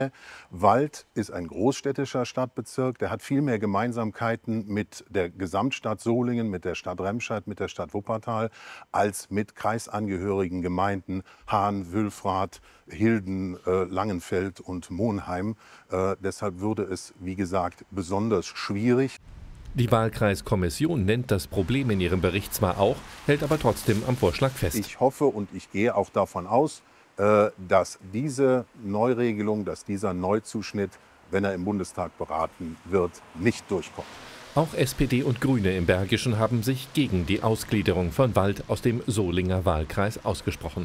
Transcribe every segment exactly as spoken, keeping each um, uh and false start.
Wald ist ein großstädtischer Stadtbezirk, der hat viel mehr Gemeinsamkeiten mit der Gesamtstadt Solingen, mit der Stadt Remscheid, mit der Stadt Wuppertal, als mit kreisangehörigen Gemeinden Haan, Wülfrath, Hilden, äh, Langenfeld und Monheim. Äh, deshalb würde es, wie gesagt, besonders schwierig. Die Wahlkreiskommission nennt das Problem in ihrem Bericht zwar auch, hält aber trotzdem am Vorschlag fest. Ich hoffe und ich gehe auch davon aus, dass diese Neuregelung, dass dieser Neuzuschnitt, wenn er im Bundestag beraten wird, nicht durchkommt. Auch S P D und Grüne im Bergischen haben sich gegen die Ausgliederung von Wald aus dem Solinger Wahlkreis ausgesprochen.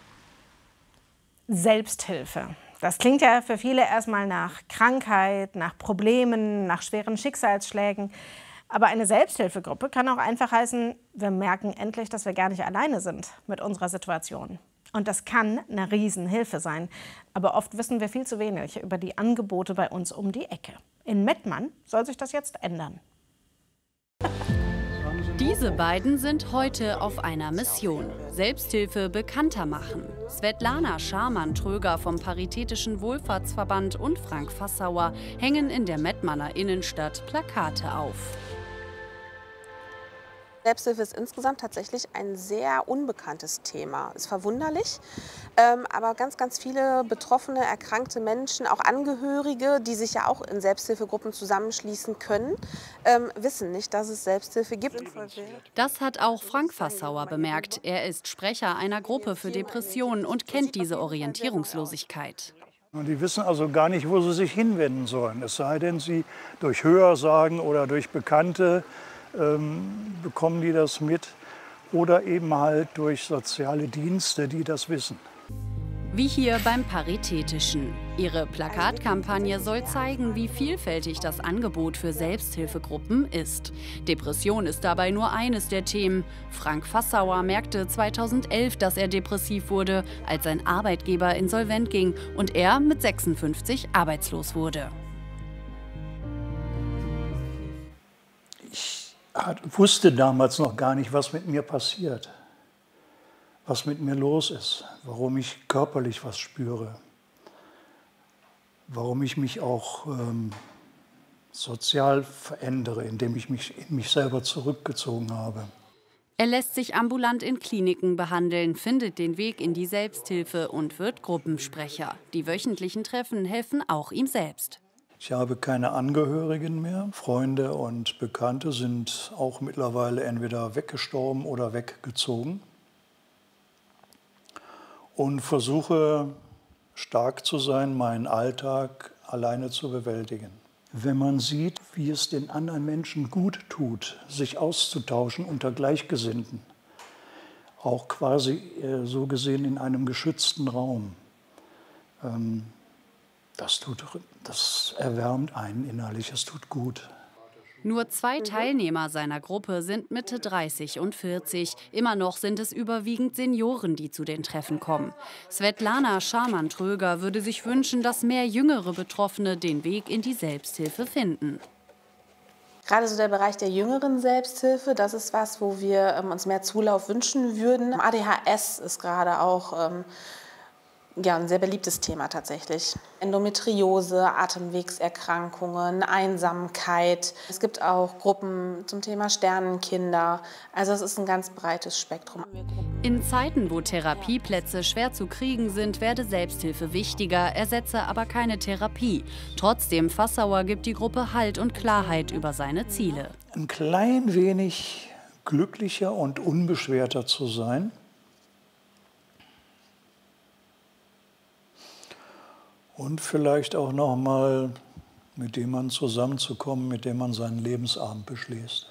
Selbsthilfe. Das klingt ja für viele erstmal nach Krankheit, nach Problemen, nach schweren Schicksalsschlägen. Aber eine Selbsthilfegruppe kann auch einfach heißen, wir merken endlich, dass wir gar nicht alleine sind mit unserer Situation. Und das kann eine Riesenhilfe sein. Aber oft wissen wir viel zu wenig über die Angebote bei uns um die Ecke. In Mettmann soll sich das jetzt ändern. Diese beiden sind heute auf einer Mission. Selbsthilfe bekannter machen. Svetlana Scharmann-Tröger vom Paritätischen Wohlfahrtsverband und Frank Fassauer hängen in der Mettmanner Innenstadt Plakate auf. Selbsthilfe ist insgesamt tatsächlich ein sehr unbekanntes Thema. Ist verwunderlich, ähm, aber ganz, ganz viele betroffene, erkrankte Menschen, auch Angehörige, die sich ja auch in Selbsthilfegruppen zusammenschließen können, ähm, wissen nicht, dass es Selbsthilfe gibt. Das hat auch Frank Fassauer bemerkt. Er ist Sprecher einer Gruppe für Depressionen und kennt diese Orientierungslosigkeit. Und die wissen also gar nicht, wo sie sich hinwenden sollen. Es sei denn, sie durch Hörensagen oder durch Bekannte ähm, bekommen die das mit. Oder eben halt durch soziale Dienste, die das wissen. Wie hier beim Paritätischen. Ihre Plakatkampagne soll zeigen, wie vielfältig das Angebot für Selbsthilfegruppen ist. Depression ist dabei nur eines der Themen. Frank Fassauer merkte zweitausendelf, dass er depressiv wurde, als sein Arbeitgeber insolvent ging und er mit sechsundfünfzig arbeitslos wurde. Ich wusste damals noch gar nicht, was mit mir passiert. Was mit mir los ist, warum ich körperlich was spüre, warum ich mich auch ähm, sozial verändere, indem ich mich in mich selber zurückgezogen habe. Er lässt sich ambulant in Kliniken behandeln, findet den Weg in die Selbsthilfe und wird Gruppensprecher. Die wöchentlichen Treffen helfen auch ihm selbst. Ich habe keine Angehörigen mehr. Freunde und Bekannte sind auch mittlerweile entweder weggestorben oder weggezogen. Und versuche stark zu sein, meinen Alltag alleine zu bewältigen. Wenn man sieht, wie es den anderen Menschen gut tut, sich auszutauschen unter Gleichgesinnten, auch quasi äh, so gesehen in einem geschützten Raum, ähm, das tut, das erwärmt einen innerlich, es tut gut. Nur zwei Teilnehmer seiner Gruppe sind Mitte dreißig und vierzig. Immer noch sind es überwiegend Senioren, die zu den Treffen kommen. Svetlana Scharmann-Tröger würde sich wünschen, dass mehr jüngere Betroffene den Weg in die Selbsthilfe finden. Gerade so der Bereich der jüngeren Selbsthilfe, das ist was, wo wir ähm, uns mehr Zulauf wünschen würden. A D H S ist gerade auch ähm, ja, ein sehr beliebtes Thema tatsächlich. Endometriose, Atemwegserkrankungen, Einsamkeit. Es gibt auch Gruppen zum Thema Sternenkinder. Also es ist ein ganz breites Spektrum. In Zeiten, wo Therapieplätze schwer zu kriegen sind, werde Selbsthilfe wichtiger, ersetze aber keine Therapie. Trotzdem, Fassauer gibt die Gruppe Halt und Klarheit über seine Ziele. Ein klein wenig glücklicher und unbeschwerter zu sein. Und vielleicht auch noch mal mit dem Mann zusammenzukommen, mit dem man seinen Lebensabend beschließt.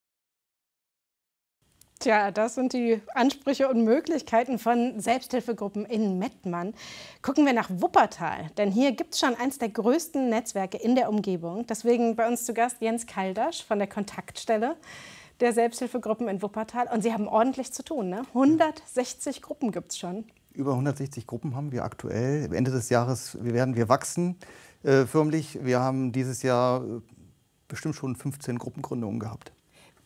Tja, das sind die Ansprüche und Möglichkeiten von Selbsthilfegruppen in Mettmann. Gucken wir nach Wuppertal, denn hier gibt es schon eins der größten Netzwerke in der Umgebung. Deswegen bei uns zu Gast Jens Kaldasch von der Kontaktstelle der Selbsthilfegruppen in Wuppertal. Und Sie haben ordentlich zu tun, ne? hundertsechzig Gruppen gibt es schon. Über hundertsechzig Gruppen haben wir aktuell. Ende des Jahres wir werden wir wachsen äh, förmlich. Wir haben dieses Jahr bestimmt schon fünfzehn Gruppengründungen gehabt.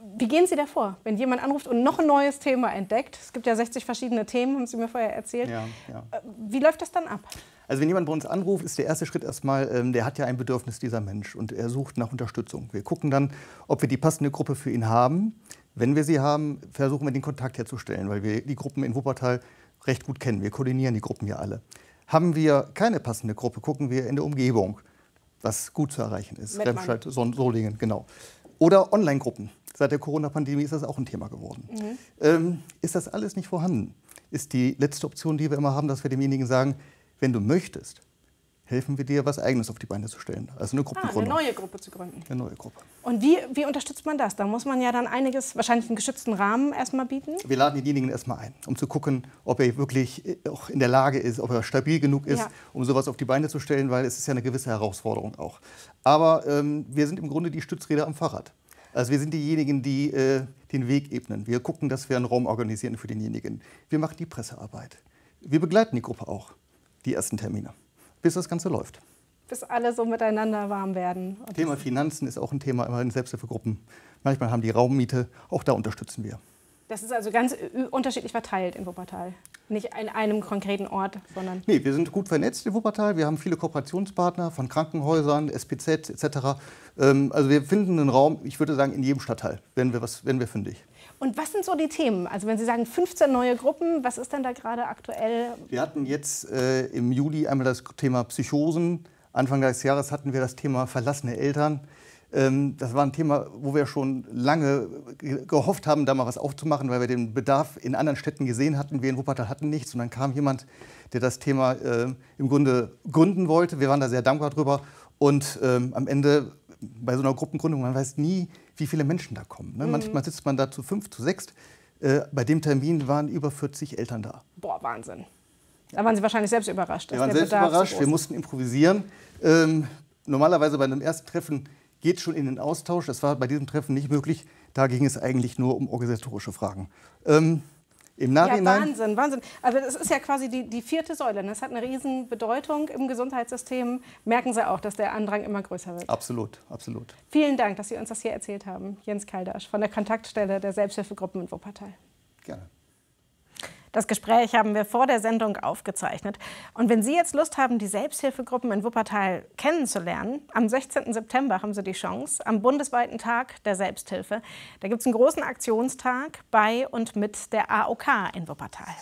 Wie gehen Sie da vor, wenn jemand anruft und noch ein neues Thema entdeckt? Es gibt ja sechzig verschiedene Themen, haben Sie mir vorher erzählt. Ja, ja. Wie läuft das dann ab? Also wenn jemand bei uns anruft, ist der erste Schritt erstmal, ähm, der hat ja ein Bedürfnis, dieser Mensch, und er sucht nach Unterstützung. Wir gucken dann, ob wir die passende Gruppe für ihn haben. Wenn wir sie haben, versuchen wir den Kontakt herzustellen, weil wir die Gruppen in Wuppertal recht gut kennen. Wir koordinieren die Gruppen ja alle. Haben wir keine passende Gruppe, gucken wir in der Umgebung, was gut zu erreichen ist. Remscheid, Solingen, genau. Oder Online-Gruppen. Seit der Corona-Pandemie ist das auch ein Thema geworden. Mhm. Ähm, ist das alles nicht vorhanden? Ist die letzte Option, die wir immer haben, dass wir demjenigen sagen, wenn du möchtest, helfen wir dir, was Eigenes auf die Beine zu stellen. Also eine Gruppengründung. Ah, eine neue Gruppe zu gründen. Eine neue Gruppe. Und wie, wie unterstützt man das? Da muss man ja dann einiges, wahrscheinlich einen geschützten Rahmen erstmal bieten. Wir laden denjenigen erstmal ein, um zu gucken, ob er wirklich auch in der Lage ist, ob er stabil genug ist, ja. um sowas auf die Beine zu stellen, weil es ist ja eine gewisse Herausforderung auch. Aber ähm, wir sind im Grunde die Stützräder am Fahrrad. Also wir sind diejenigen, die äh, den Weg ebnen. Wir gucken, dass wir einen Raum organisieren für denjenigen. Wir machen die Pressearbeit. Wir begleiten die Gruppe auch, die ersten Termine, bis das Ganze läuft. Bis alle so miteinander warm werden. Thema Finanzen ist auch ein Thema in Selbsthilfegruppen. Manchmal haben die Raummiete, auch da unterstützen wir. Das ist also ganz unterschiedlich verteilt in Wuppertal. Nicht an einem konkreten Ort, sondern... Nee, wir sind gut vernetzt in Wuppertal. Wir haben viele Kooperationspartner von Krankenhäusern, S P Z et cetera. Ähm, also wir finden einen Raum, ich würde sagen, in jedem Stadtteil, wenn wir, was, wenn wir fündig. Und was sind so die Themen? Also wenn Sie sagen fünfzehn neue Gruppen, was ist denn da gerade aktuell? Wir hatten jetzt äh, im Juli einmal das Thema Psychosen. Anfang des Jahres hatten wir das Thema verlassene Eltern. Das war ein Thema, wo wir schon lange gehofft haben, da mal was aufzumachen, weil wir den Bedarf in anderen Städten gesehen hatten. Wir in Wuppertal hatten nichts. Und dann kam jemand, der das Thema äh, im Grunde gründen wollte. Wir waren da sehr dankbar drüber. Und ähm, am Ende, bei so einer Gruppengründung, man weiß nie, wie viele Menschen da kommen. Ne? Mhm. Manchmal sitzt man da zu fünf, zu sechs. Äh, bei dem Termin waren über vierzig Eltern da. Boah, Wahnsinn. Da waren Sie wahrscheinlich selbst überrascht. Wir waren selbst überrascht. Wir mussten improvisieren. Ähm, normalerweise bei einem ersten Treffen geht schon in den Austausch. Das war bei diesem Treffen nicht möglich. Da ging es eigentlich nur um organisatorische Fragen. Ähm, Im Nachhinein... Ja, Wahnsinn, Wahnsinn. Also das ist ja quasi die, die vierte Säule. Das hat eine riesen Bedeutung im Gesundheitssystem. Merken Sie auch, dass der Andrang immer größer wird. Absolut, absolut. Vielen Dank, dass Sie uns das hier erzählt haben. Jens Kaldasch von der Kontaktstelle der Selbsthilfegruppen in Wuppertal. Gerne. Das Gespräch haben wir vor der Sendung aufgezeichnet. Und wenn Sie jetzt Lust haben, die Selbsthilfegruppen in Wuppertal kennenzulernen, am sechzehnten September haben Sie die Chance, am bundesweiten Tag der Selbsthilfe. Da gibt es einen großen Aktionstag bei und mit der A O K in Wuppertal.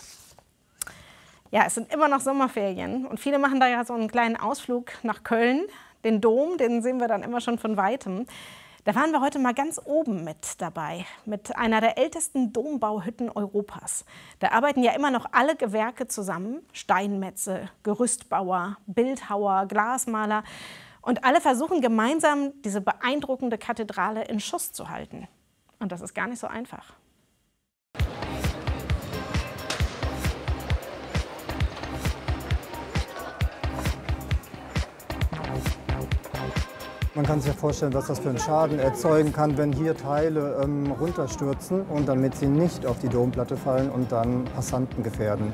Ja, es sind immer noch Sommerferien und viele machen da ja so einen kleinen Ausflug nach Köln. Den Dom, den sehen wir dann immer schon von Weitem. Da waren wir heute mal ganz oben mit dabei, mit einer der ältesten Dombauhütten Europas. Da arbeiten ja immer noch alle Gewerke zusammen, Steinmetze, Gerüstbauer, Bildhauer, Glasmaler. Und alle versuchen gemeinsam, diese beeindruckende Kathedrale in Schuss zu halten. Und das ist gar nicht so einfach. Man kann sich ja vorstellen, was das für einen Schaden erzeugen kann, wenn hier Teile ähm, runterstürzen und damit sie nicht auf die Domplatte fallen und dann Passanten gefährden.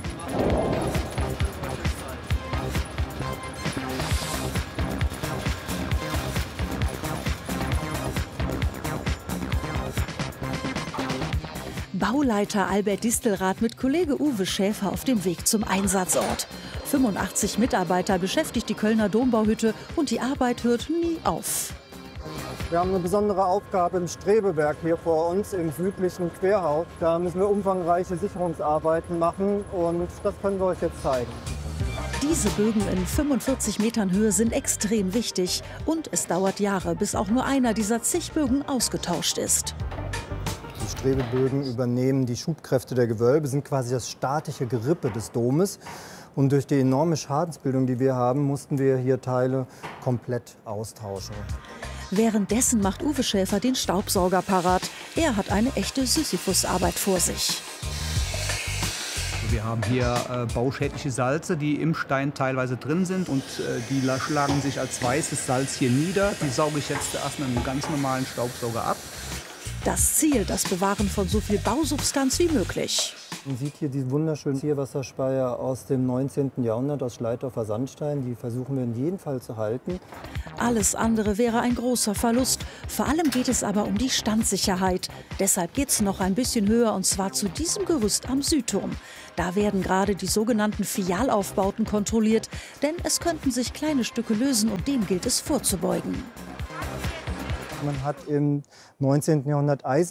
Bauleiter Albert Distelrath mit Kollege Uwe Schäfer auf dem Weg zum Einsatzort. fünfundachtzig Mitarbeiter beschäftigt die Kölner Dombauhütte und die Arbeit hört nie auf. Wir haben eine besondere Aufgabe im Strebewerk hier vor uns im südlichen Querhaus. Da müssen wir umfangreiche Sicherungsarbeiten machen und das können wir euch jetzt zeigen. Diese Bögen in fünfundvierzig Metern Höhe sind extrem wichtig und es dauert Jahre, bis auch nur einer dieser zig Bögen ausgetauscht ist. Die Strebebögen übernehmen die Schubkräfte der Gewölbe, sind quasi das statische Gerippe des Domes. Und durch die enorme Schadensbildung, die wir haben, mussten wir hier Teile komplett austauschen. Währenddessen macht Uwe Schäfer den Staubsauger parat. Er hat eine echte Sisyphus-Arbeit vor sich. Wir haben hier äh, bauschädliche Salze, die im Stein teilweise drin sind. Und äh, die schlagen sich als weißes Salz hier nieder. Die sauge ich jetzt erst mit einem ganz normalen Staubsauger ab. Das Ziel, das Bewahren von so viel Bausubstanz wie möglich. Man sieht hier diesen wunderschönen Zielwasserspeier aus dem neunzehnten Jahrhundert aus Schleitdorfer Sandstein. Die versuchen wir in jedem Fall zu halten. Alles andere wäre ein großer Verlust. Vor allem geht es aber um die Standsicherheit. Deshalb geht es noch ein bisschen höher, und zwar zu diesem Gerüst am Südturm. Da werden gerade die sogenannten Fialaufbauten kontrolliert, denn es könnten sich kleine Stücke lösen und dem gilt es vorzubeugen. Man hat im neunzehnten Jahrhundert Eisen